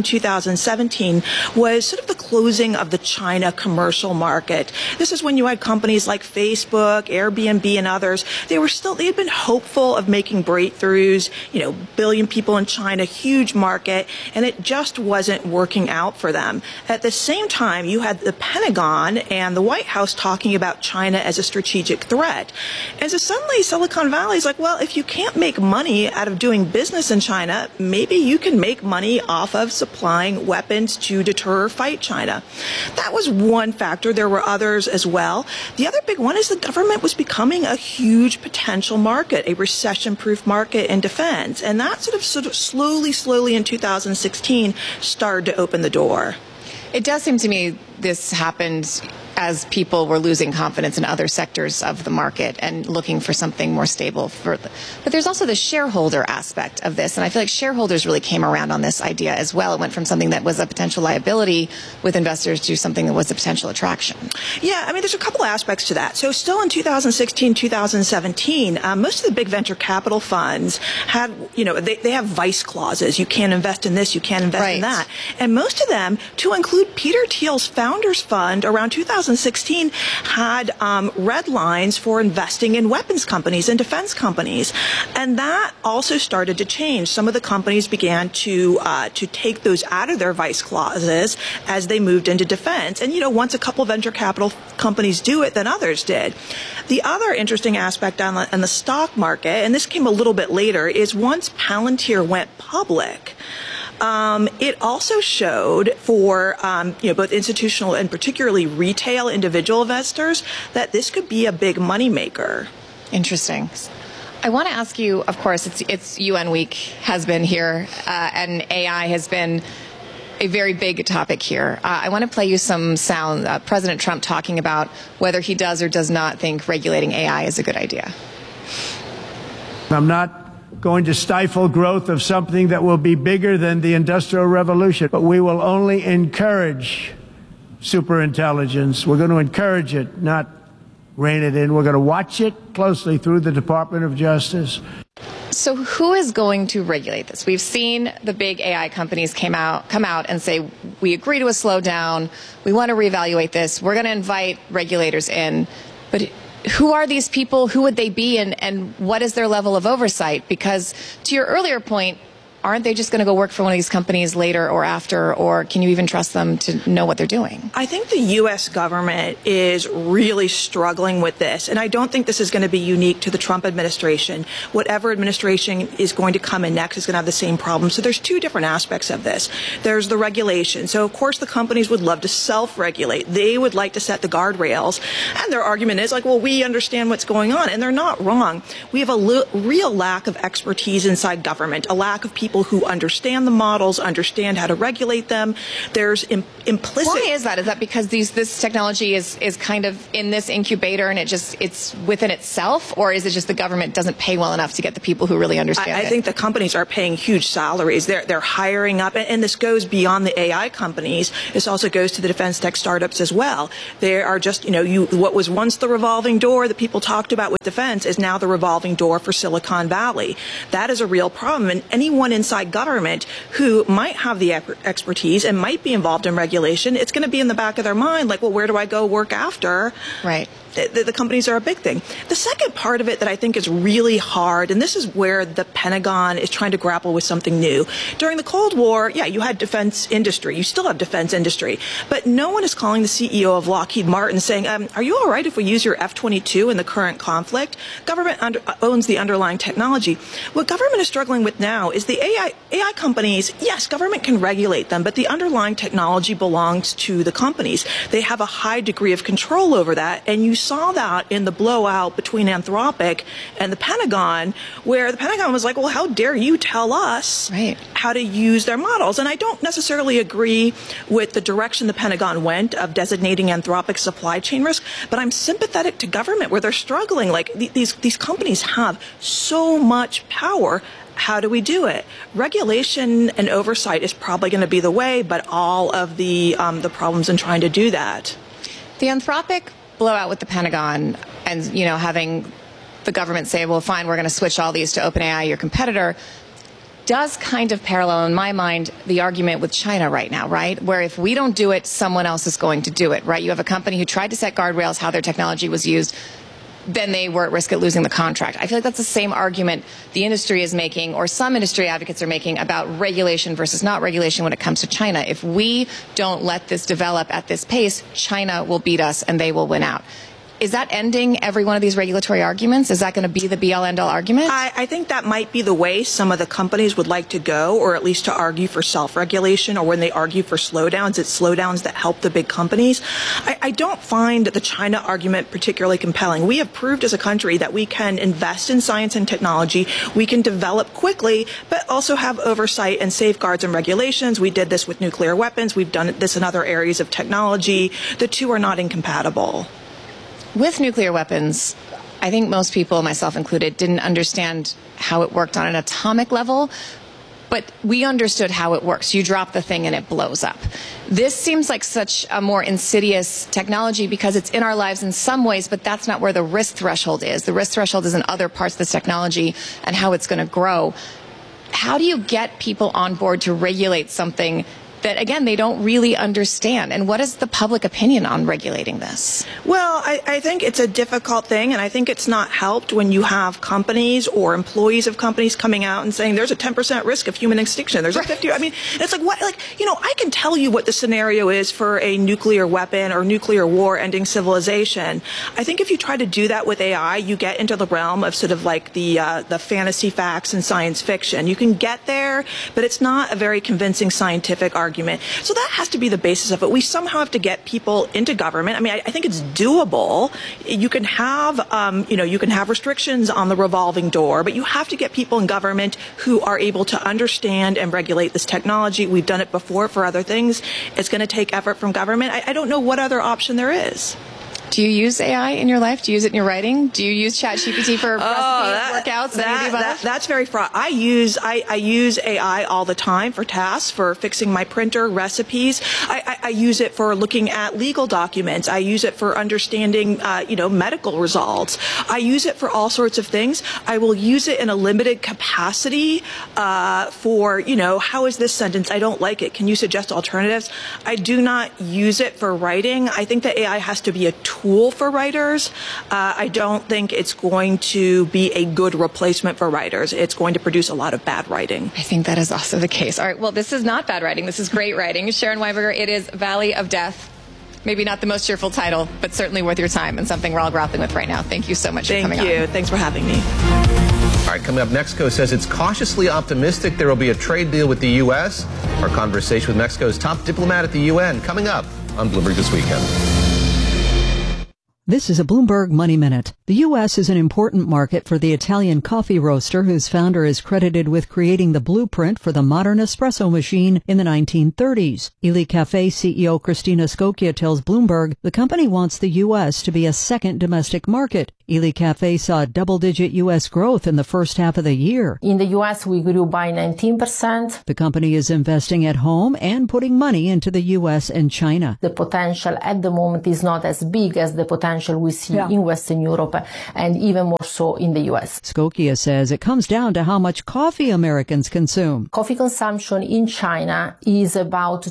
2017 was sort of the closing of the China commercial market. This is when you had companies like Facebook, Airbnb, and others. They had been hopeful of making breakthroughs, billion people in China, huge market, and it just wasn't working out for them. At the same time, you had the Pentagon and the White House talking about China as a strategic threat. And so suddenly Silicon Valley is like, well, if you can't make money out of doing business in China, maybe you can make money off of supplying weapons to deter or fight China. That was one factor. There were others as well. The other big one is the government was becoming a huge potential market, a recession-proof market in defense. And that sort of slowly in 2016 started to open the door. It does seem to me this happened as people were losing confidence in other sectors of the market and looking for something more stable. But there's also the shareholder aspect of this, and I feel like shareholders really came around on this idea as well. It went from something that was a potential liability with investors to something that was a potential attraction. Yeah, I mean, there's a couple aspects to that. So still in 2016, 2017, most of the big venture capital funds had, they have vice clauses. You can't invest in this, you can't invest in that. And most of them, to include Peter Thiel's Founders Fund around 2016, had red lines for investing in weapons companies and defense companies. And that also started to change. Some of the companies began to take those out of their vice clauses as they moved into defense. And, once a couple venture capital companies do it, then others did. The other interesting aspect on the stock market, and this came a little bit later, is once Palantir went public, it also showed for both institutional and particularly retail individual investors that this could be a big moneymaker. Interesting. I want to ask you, of course, it's UN Week has been here, and AI has been a very big topic here. I want to play you some sound. President Trump talking about whether he does or does not think regulating AI is a good idea. I'm not going to stifle growth of something that will be bigger than the Industrial Revolution, but we will only encourage superintelligence. We're going to encourage it, not rein it in. We're going to watch it closely through the Department of Justice. So who is going to regulate this? We've seen the big AI companies come out and say, we agree to a slowdown. We want to reevaluate this. We're going to invite regulators in. But who are these people? Who would they be? And what is their level of oversight? Because to your earlier point, aren't they just going to go work for one of these companies later or after, or can you even trust them to know what they're doing? I think the U.S. government is really struggling with this, and I don't think this is going to be unique to the Trump administration. Whatever administration is going to come in next is going to have the same problem. So there's two different aspects of this. There's the regulation. So, of course, the companies would love to self-regulate. They would like to set the guardrails, and their argument is like, well, we understand what's going on, and they're not wrong. We have a real lack of expertise inside government, a lack of people who understand the models, understand how to regulate them. There's implicit... Why is that? Is that because this technology is kind of in this incubator and it's within itself, or is it just the government doesn't pay well enough to get the people who really understand it? I think the companies are paying huge salaries. They're hiring up, and this goes beyond the AI companies. This also goes to the defense tech startups as well. They are just, what was once the revolving door that people talked about with defense is now the revolving door for Silicon Valley. That is a real problem, and anyone inside government who might have the expertise and might be involved in regulation, it's going to be in the back of their mind, like, well, where do I go work after? Right. The companies are a big thing. The second part of it that I think is really hard, and this is where the Pentagon is trying to grapple with something new. During the Cold War, you had defense industry. You still have defense industry. But no one is calling the CEO of Lockheed Martin saying, are you all right if we use your F-22 in the current conflict? Government owns the underlying technology. What government is struggling with now is the AI companies. Yes, government can regulate them, but the underlying technology belongs to the companies. They have a high degree of control over that, and you saw that in the blowout between Anthropic and the Pentagon, where the Pentagon was like, well, how dare you tell us how to use their models? And I don't necessarily agree with the direction the Pentagon went of designating Anthropic supply chain risk, but I'm sympathetic to government where they're struggling. Like these companies have so much power. How do we do it? Regulation and oversight is probably going to be the way, but all of the problems in trying to do that. The Anthropic blowout with the Pentagon and, having the government say, well, fine, we're going to switch all these to OpenAI, your competitor, does kind of parallel, in my mind, the argument with China right now, right? Where if we don't do it, someone else is going to do it, right? You have a company who tried to set guardrails, how their technology was used, then they were at risk of losing the contract. I feel like that's the same argument the industry is making, or some industry advocates are making, about regulation versus not regulation when it comes to China. If we don't let this develop at this pace, China will beat us and they will win out. Is that ending every one of these regulatory arguments? Is that going to be the be-all, end-all argument? I think that might be the way some of the companies would like to go, or at least to argue for self-regulation, or when they argue for slowdowns, it's slowdowns that help the big companies. I don't find the China argument particularly compelling. We have proved as a country that we can invest in science and technology, we can develop quickly, but also have oversight and safeguards and regulations. We did this with nuclear weapons. We've done this in other areas of technology. The two are not incompatible. With nuclear weapons, I think most people, myself included, didn't understand how it worked on an atomic level, but we understood how it works. You drop the thing and it blows up. This seems like such a more insidious technology because it's in our lives in some ways, but that's not where the risk threshold is. The risk threshold is in other parts of this technology and how it's going to grow. How do you get people on board to regulate something that, again, they don't really understand? And what is the public opinion on regulating this? Well, I think it's a difficult thing, and I think it's not helped when you have companies or employees of companies coming out and saying there's a 10% risk of human extinction. There's a 50. I mean, it's like, what? Like, I can tell you what the scenario is for a nuclear weapon or nuclear war ending civilization. I think if you try to do that with AI, you get into the realm of sort of like the fantasy facts and science fiction. You can get there, but it's not a very convincing scientific argument. So that has to be the basis of it. We somehow have to get people into government. I mean, I think it's doable. You can have, you can have restrictions on the revolving door, but you have to get people in government who are able to understand and regulate this technology. We've done it before for other things. It's going to take effort from government. I don't know what other option there is. Do you use AI in your life? Do you use it in your writing? Do you use ChatGPT for recipes, workouts? That's very fraught. I use AI all the time for tasks, for fixing my printer, recipes. I use it for looking at legal documents. I use it for understanding, medical results. I use it for all sorts of things. I will use it in a limited capacity for, how is this sentence? I don't like it. Can you suggest alternatives? I do not use it for writing. I think that AI has to be a tool tool for writers. I don't think it's going to be a good replacement for writers. It's going to produce a lot of bad writing. I think that is also the case. All right, well, this is not bad writing. This is great writing. Sharon Weinberger, it is Valley of Death. Maybe not the most cheerful title, but certainly worth your time and something we're all grappling with right now. Thank you so much for coming on. Thank you. Thanks for having me. All right, coming up, Mexico says it's cautiously optimistic there will be a trade deal with the U.S. Our conversation with Mexico's top diplomat at the UN coming up on Bloomberg This Weekend. This is a Bloomberg Money Minute. The U.S. is an important market for the Italian coffee roaster whose founder is credited with creating the blueprint for the modern espresso machine in the 1930s. Illy Cafe CEO Christina Scocchia tells Bloomberg the company wants the U.S. to be a second domestic market. Illy Cafe saw double-digit U.S. growth in the first half of the year. In the U.S., we grew by 19%. The company is investing at home and putting money into the U.S. and China. The potential at the moment is not as big as the potential we see in Western Europe and even more so in the U.S. Scocchia says it comes down to how much coffee Americans consume. Coffee consumption in China is about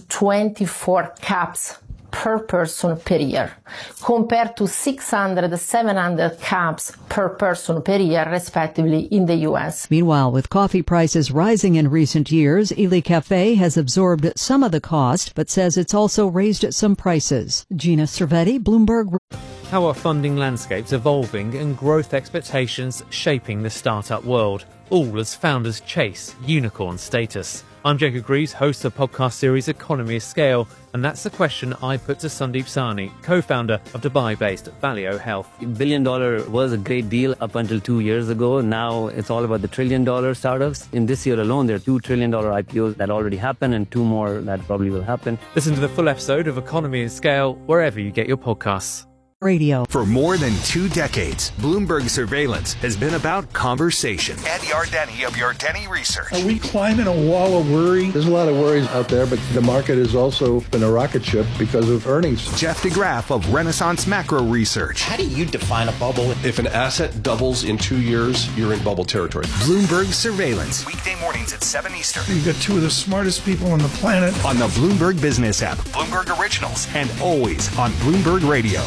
24 cups per person per year, compared to 600, 700 cups per person per year, respectively, in the U.S. Meanwhile, with coffee prices rising in recent years, Illy Cafe has absorbed some of the cost, but says it's also raised some prices. Gina Cervetti, Bloomberg. How are funding landscapes evolving and growth expectations shaping the startup world, all as founders chase unicorn status? I'm Jacob Greaves, host of the podcast series Economy of Scale, and that's the question I put to Sandeep Sahni, co-founder of Dubai-based Valeo Health. $1 billion was a great deal up until 2 years ago. Now it's all about the $1 trillion startups. In this year alone, there are $2 trillion IPOs that already happened and 2 more that probably will happen. Listen to the full episode of Economy of Scale wherever you get your podcasts. Radio. For more than 2 decades, Bloomberg Surveillance has been about conversation. Ed Yardeni of Yardeni Research. Are we climbing a wall of worry? There's a lot of worries out there, but the market has also been a rocket ship because of earnings. Jeff DeGraff of Renaissance Macro Research. How do you define a bubble? If an asset doubles in 2 years, you're in bubble territory. Bloomberg Surveillance. Weekday mornings at 7 Eastern. You've got 2 of the smartest people on the planet. On the Bloomberg Business app, Bloomberg Originals, and always on Bloomberg Radio.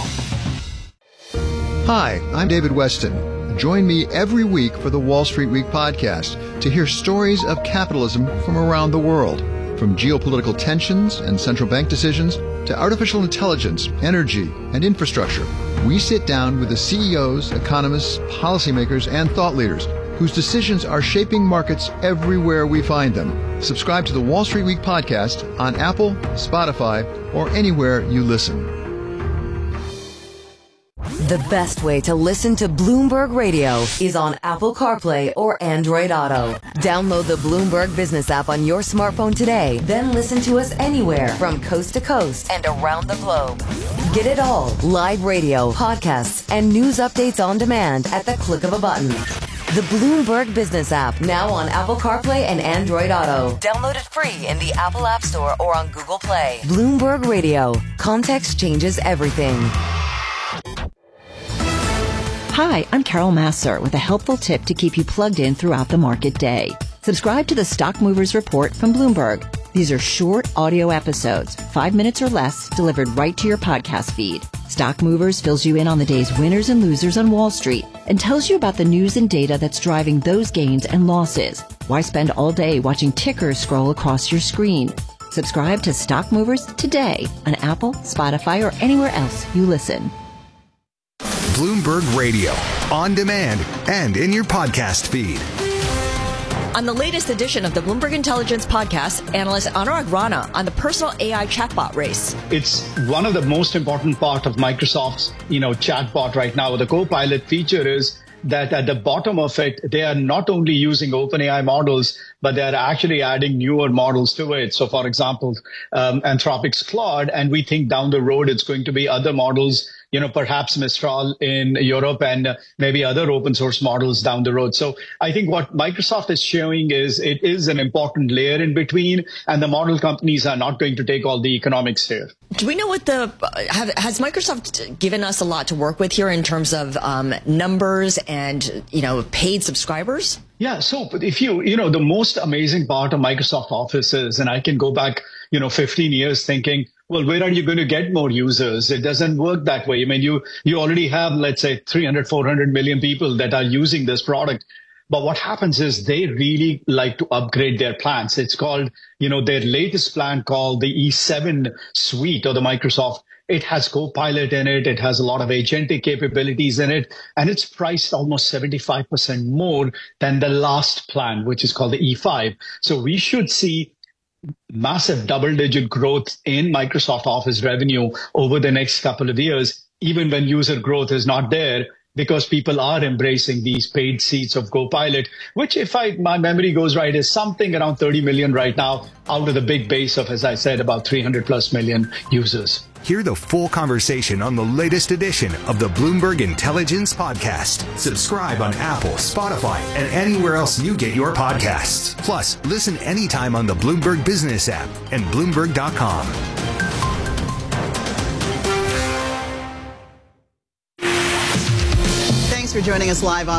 Hi, I'm David Weston. Join me every week for the Wall Street Week podcast to hear stories of capitalism from around the world. From geopolitical tensions and central bank decisions to artificial intelligence, energy, and infrastructure, we sit down with the CEOs, economists, policymakers, and thought leaders whose decisions are shaping markets everywhere we find them. Subscribe to the Wall Street Week podcast on Apple, Spotify, or anywhere you listen. The best way to listen to Bloomberg Radio is on Apple CarPlay or Android Auto. Download the Bloomberg Business app on your smartphone today, then listen to us anywhere from coast to coast and around the globe. Get it all, live radio, podcasts, and news updates on demand at the click of a button. The Bloomberg Business app, now on Apple CarPlay and Android Auto. Download it free in the Apple App Store or on Google Play. Bloomberg Radio. Context changes everything. Hi, I'm Carol Massar with a helpful tip to keep you plugged in throughout the market day. Subscribe to the Stock Movers Report from Bloomberg. These are short audio episodes, 5 minutes or less, delivered right to your podcast feed. Stock Movers fills you in on the day's winners and losers on Wall Street and tells you about the news and data that's driving those gains and losses. Why spend all day watching tickers scroll across your screen? Subscribe to Stock Movers today on Apple, Spotify, or anywhere else you listen. Bloomberg Radio, on demand and in your podcast feed. On the latest edition of the Bloomberg Intelligence podcast, analyst Anurag Rana on the personal AI chatbot race. It's one of the most important part of Microsoft's, chatbot right now. The Copilot feature is that at the bottom of it, they are not only using OpenAI models, but they're actually adding newer models to it. So, for example, Anthropic's Claude, and we think down the road it's going to be other models, perhaps Mistral in Europe and maybe other open source models down the road. So I think what Microsoft is showing is it is an important layer in between, and the model companies are not going to take all the economics here. Do we know what has Microsoft given us a lot to work with here in terms of numbers and, paid subscribers? Yeah. So if the most amazing part of Microsoft Office is, and I can go back, 15 years thinking, well, where are you going to get more users? It doesn't work that way. I mean, you already have, let's say, 300, 400 million people that are using this product. But what happens is they really like to upgrade their plans. It's called, their latest plan called the E7 suite or the Microsoft. It has Copilot in it. It has a lot of agentic capabilities in it. And it's priced almost 75% more than the last plan, which is called the E5. So we should see massive double-digit growth in Microsoft Office revenue over the next couple of years, even when user growth is not there, because people are embracing these paid seats of Copilot, which, if my memory goes right, is something around 30 million right now out of the big base of, as I said, about 300 plus million users. Hear the full conversation on the latest edition of the Bloomberg Intelligence Podcast. Subscribe on Apple, Spotify, and anywhere else you get your podcasts. Plus, listen anytime on the Bloomberg Business app and Bloomberg.com. Thanks for joining us live on